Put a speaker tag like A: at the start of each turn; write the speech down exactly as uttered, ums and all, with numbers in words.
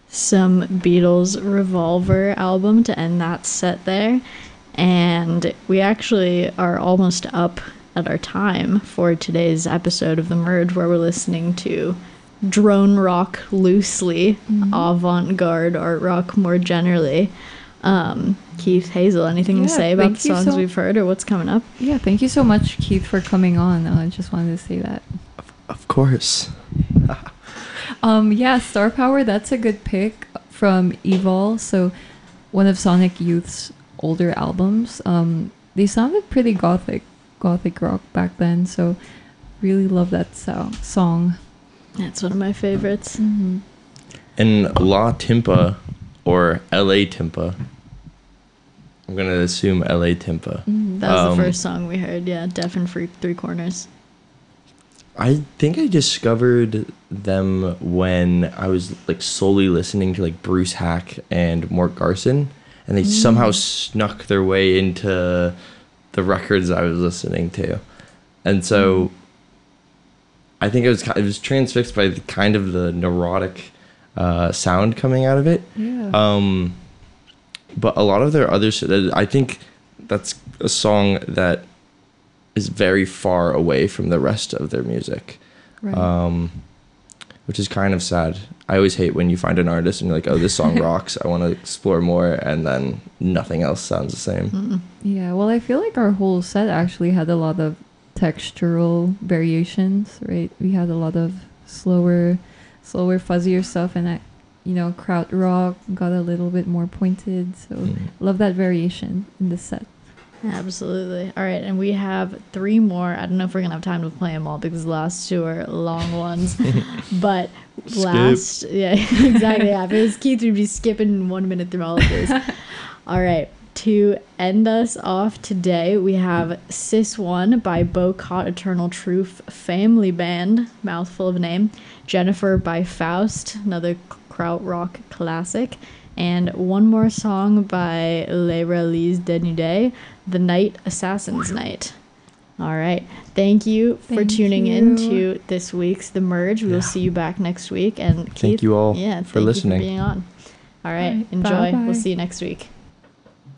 A: some Beatles Revolver album to end that set there. And we actually are almost up at our time for today's episode of The Merge, where we're listening to drone rock loosely, mm-hmm. avant-garde art rock more generally. Um, Keith, Hazel, anything
B: yeah,
A: to say about the songs
B: so,
A: we've heard or what's coming up?
B: Yeah, thank you so much, Keith, for coming on. I just wanted to say that.
C: Of, of course.
B: um, yeah, Star Power, that's a good pick from Evol. So one of Sonic Youth's older albums. Um, they sounded pretty gothic, gothic rock back then. So really love that so- song.
A: That's one of my favorites.
B: Mm-hmm.
C: And La Timpa, or L A Timpa. I'm going to assume L A Timpa.
A: Mm-hmm. That was
C: um,
A: the first song we heard, yeah. Deaf and Free Three Corners.
C: I think I discovered them when I was like solely listening to like Bruce Hack and Mort Garson. And they mm. somehow snuck their way into the records I was listening to. And so... Mm. I think it was it was transfixed by the kind of the neurotic uh, sound coming out of it.
B: Yeah.
C: Um, but a lot of their other, I think that's a song that is very far away from the rest of their music,
B: right.
C: um, which is kind of sad. I always hate when you find an artist and you're like, oh, this song rocks. I want to explore more, and then nothing else sounds the same.
A: Mm-mm.
B: Yeah. Well, I feel like our whole set actually had a lot of textural variations, right? We had a lot of slower slower fuzzier stuff, and that, you know, krautrock got a little bit more pointed, so mm. love that variation in the set.
A: Absolutely. All right, and we have three more. I don't know if we're gonna have time to play them all because the last two are long ones. But
C: Skip.
A: last yeah exactly yeah if it was Keith, we'd be skipping one minute through all of this. All right, to end us off today, we have Sis One by Boycott Eternal Truth Family Band, mouthful of a name. Jennifer by Faust, another krautrock classic. And one more song by Les Relies de Nude, The Night Assassin's Night. All right. Thank you for
B: Thank
A: tuning
B: you.
A: in to this week's The Merge. We
C: Yeah.
A: will see you back next week. And Keith,
C: Thank you all
A: yeah,
C: for
A: thank
C: listening.
A: you for being on. All right.
B: All right,
A: Enjoy.
B: bye-bye.
A: We'll see you next week.